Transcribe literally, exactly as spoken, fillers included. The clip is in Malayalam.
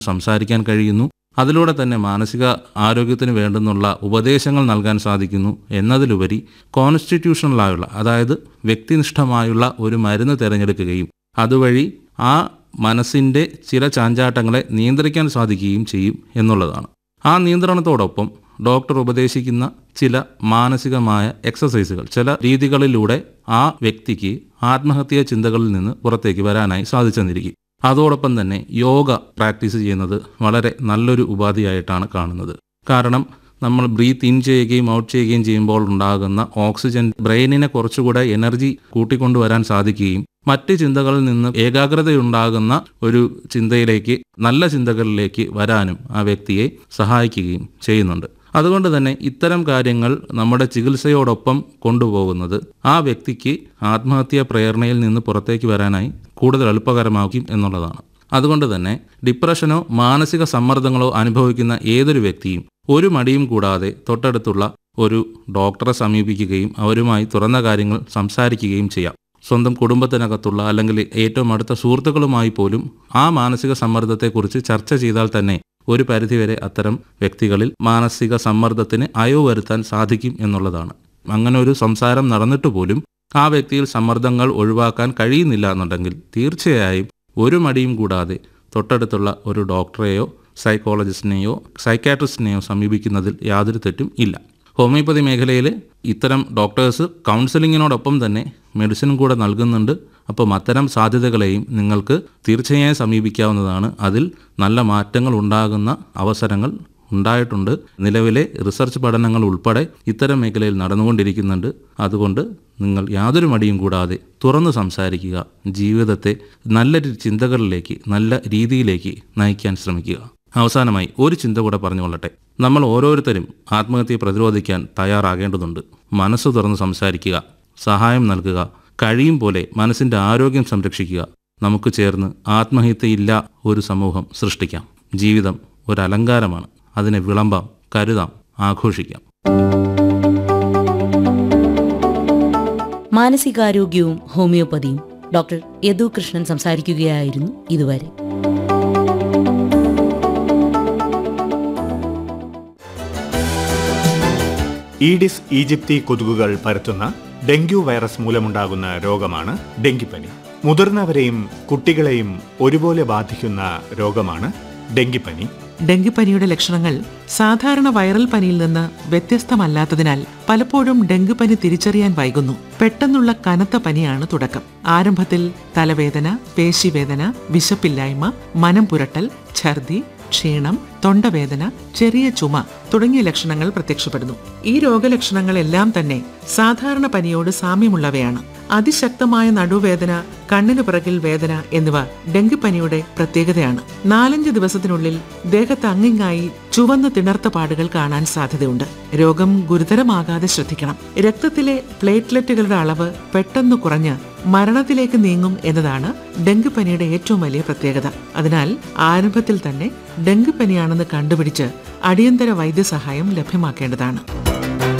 സംസാരിക്കാൻ കഴിയുന്നു. അതിലൂടെ തന്നെ മാനസിക ആരോഗ്യത്തിന് വേണ്ടുന്നുള്ള ഉപദേശങ്ങൾ നൽകാൻ സാധിക്കുന്നു. എന്നതിലുപരി കോൺസ്റ്റിറ്റ്യൂഷണലായുള്ള, അതായത് വ്യക്തിനിഷ്ഠമായുള്ള ഒരു മരുന്ന് തിരഞ്ഞെടുക്കുകയും അതുവഴി ആ മനസ്സിൻ്റെ ചില ചാഞ്ചാട്ടങ്ങളെ നിയന്ത്രിക്കാൻ സാധിക്കുകയും ചെയ്യും എന്നുള്ളതാണ്. ആ നിയന്ത്രണത്തോടൊപ്പം ഡോക്ടർ ഉപദേശിക്കുന്ന ചില മാനസികമായ എക്സസൈസുകൾ, ചില രീതികളിലൂടെ ആ വ്യക്തിക്ക് ആത്മഹത്യാ ചിന്തകളിൽ നിന്ന് പുറത്തേക്ക് വരാനായി സാധിച്ചെന്നിരിക്കും. അതോടൊപ്പം തന്നെ യോഗ പ്രാക്ടീസ് ചെയ്യുന്നത് വളരെ നല്ലൊരു ഉപാധിയായിട്ടാണ് കാണുന്നത്. കാരണം നമ്മൾ ബ്രീത്ത് ഇൻ ചെയ്യുകയും ഔട്ട് ചെയ്യുകയും ചെയ്യുമ്പോൾ ഉണ്ടാകുന്ന ഓക്സിജൻ ബ്രെയിനിനെ കുറച്ചുകൂടെ എനർജി കൂട്ടിക്കൊണ്ടുവരാൻ സാധിക്കുകയും മറ്റ് ചിന്തകളിൽ നിന്ന് ഏകാഗ്രതയുണ്ടാകുന്ന ഒരു ചിന്തയിലേക്ക്, നല്ല ചിന്തകളിലേക്ക് വരാനും ആ വ്യക്തിയെ സഹായിക്കുകയും ചെയ്യുന്നുണ്ട്. അതുകൊണ്ട് തന്നെ ഇത്തരം കാര്യങ്ങൾ നമ്മുടെ ചികിത്സയോടൊപ്പം കൊണ്ടുപോകുന്നത് ആ വ്യക്തിക്ക് ആത്മഹത്യാ പ്രേരണയിൽ നിന്ന് പുറത്തേക്ക് വരാനായി കൂടുതൽ എളുപ്പകരമാക്കും എന്നുള്ളതാണ്. അതുകൊണ്ട് തന്നെ ഡിപ്രഷനോ മാനസിക സമ്മർദ്ദങ്ങളോ അനുഭവിക്കുന്ന ഏതൊരു വ്യക്തിയും ഒരു മടിയും കൂടാതെ തൊട്ടടുത്തുള്ള ഒരു ഡോക്ടറെ സമീപിക്കുകയും അവരുമായി തുറന്ന കാര്യങ്ങൾ സംസാരിക്കുകയും ചെയ്യാം. സ്വന്തം കുടുംബത്തിനകത്തുള്ള അല്ലെങ്കിൽ ഏറ്റവും അടുത്ത സുഹൃത്തുക്കളുമായി പോലും ആ മാനസിക സമ്മർദ്ദത്തെക്കുറിച്ച് ചർച്ച ചെയ്താൽ തന്നെ ഒരു പരിധിവരെ അത്തരം വ്യക്തികളിൽ മാനസിക സമ്മർദ്ദത്തിന് അയവ് വരുത്താൻ സാധിക്കും എന്നുള്ളതാണ്. അങ്ങനെ ഒരു സംസാരം നടന്നിട്ട് പോലും ആ വ്യക്തിയിൽ സമ്മർദ്ദങ്ങൾ ഒഴിവാക്കാൻ കഴിയുന്നില്ല എന്നുണ്ടെങ്കിൽ തീർച്ചയായും ഒരു മടിയും കൂടാതെ തൊട്ടടുത്തുള്ള ഒരു ഡോക്ടറെയോ സൈക്കോളജിസ്റ്റിനെയോ സൈക്കാട്രിസ്റ്റിനെയോ സമീപിക്കുന്നതിൽ യാതൊരു തെറ്റും ഇല്ല. ഹോമിയോപ്പതി മേഖലയിൽ ഇത്തരം ഡോക്ടേഴ്സ് കൗൺസിലിങ്ങിനോടൊപ്പം തന്നെ മെഡിസിനും കൂടെ നൽകുന്നുണ്ട്. അപ്പം അത്തരം സാധ്യതകളെയും നിങ്ങൾക്ക് തീർച്ചയായും സമീപിക്കാവുന്നതാണ്. അതിൽ നല്ല മാറ്റങ്ങൾ ഉണ്ടാകുന്ന അവസരങ്ങൾ ഉണ്ടായിട്ടുണ്ട്. നിലവിലെ റിസർച്ച് പഠനങ്ങൾ ഉൾപ്പെടെ ഇത്തരം മേഖലയിൽ നടന്നുകൊണ്ടിരിക്കുന്നുണ്ട്. അതുകൊണ്ട് നിങ്ങൾ യാതൊരു മടിയും കൂടാതെ തുറന്ന് സംസാരിക്കുക. ജീവിതത്തെ നല്ല ചിന്തകളിലേക്ക്, നല്ല രീതിയിലേക്ക് നയിക്കാൻ ശ്രമിക്കുക. അവസാനമായി ഒരു ചിന്ത കൂടെ പറഞ്ഞുകൊള്ളട്ടെ. നമ്മൾ ഓരോരുത്തരും ആത്മഹത്യയെ പ്രതിരോധിക്കാൻ തയ്യാറാകേണ്ടതുണ്ട്. മനസ്സ് തുറന്ന് സംസാരിക്കുക, സഹായം നൽകുക, കഴിയും പോലെ മനസ്സിൻ്റെ ആരോഗ്യം സംരക്ഷിക്കുക. നമുക്ക് ചേർന്ന് ആത്മഹത്യയില്ല ഒരു സമൂഹം സൃഷ്ടിക്കാം. ജീവിതം ഒരു അലങ്കാരമാണ്. അതിനെ വിളമ്പാം, കരുതാം, ആഘോഷിക്കാം. മാനസികാരോഗ്യവും ഹോമിയോപ്പതിയും ഡോക്ടർ യദു കൃഷ്ണൻ സംസാരിക്കുകയായിരുന്നു ഇതുവരെ. ഈഡിസ് ഈജിപ്തി കൊതുകുകൾ പരത്തുന്ന ഡെങ്കു വൈറസ് മൂലമുണ്ടാകുന്ന രോഗമാണ് ഡെങ്കിപ്പനി. മുതിർന്നവരെയും കുട്ടികളെയും ഒരുപോലെ ബാധിക്കുന്ന രോഗമാണ് ഡെങ്കിപ്പനി. ഡെങ്കിപ്പനിയുടെ ലക്ഷണങ്ങൾ സാധാരണ വൈറൽ പനിയിൽ നിന്ന് വ്യത്യസ്തമല്ലാത്തതിനാൽ പലപ്പോഴും ഡെങ്കിപ്പനി തിരിച്ചറിയാൻ വൈകുന്നു. പെട്ടെന്നുള്ള കനത്ത പനിയാണ് തുടക്കം. ആരംഭത്തിൽ തലവേദന, പേശിവേദന, വിശപ്പില്ലായ്മ, മനം പുരട്ടൽ, ഛർദി, ക്ഷീണം, തൊണ്ടവേദന, ചെറിയ ചുമ തുടങ്ങിയ ലക്ഷണങ്ങൾ പ്രത്യക്ഷപ്പെടുന്നു. ഈ രോഗലക്ഷണങ്ങളെല്ലാം തന്നെ സാധാരണ പനിയോട് സാമ്യമുള്ളവയാണ്. അതിശക്തമായ നടുവേദന, കണ്ണിനു പിറകിൽ വേദന എന്നിവ ഡെങ്കിപ്പനിയുടെ പ്രത്യേകതയാണ്. നാലഞ്ച് ദിവസത്തിനുള്ളിൽ ദേഹത്ത് അങ്ങിങ്ങായി ചുവന്ന് തിണർത്ത പാടുകൾ കാണാൻ സാധ്യതയുണ്ട്. രോഗം ഗുരുതരമാകാതെ ശ്രദ്ധിക്കണം. രക്തത്തിലെ പ്ലേറ്റ്ലെറ്റുകളുടെ അളവ് പെട്ടെന്ന് കുറഞ്ഞ് മരണത്തിലേക്ക് നീങ്ങും എന്നതാണ് ഡെങ്കിപ്പനിയുടെ ഏറ്റവും വലിയ പ്രത്യേകത. അതിനാൽ ആരംഭത്തിൽ തന്നെ ഡെങ്കിപ്പനിയാണെന്ന് കണ്ടുപിടിച്ച് അടിയന്തര വൈദ്യസഹായം ലഭ്യമാക്കേണ്ടതാണ്.